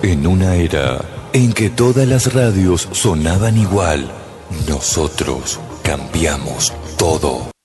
En una era en que todas las radios sonaban igual, nosotros cambiamos todo.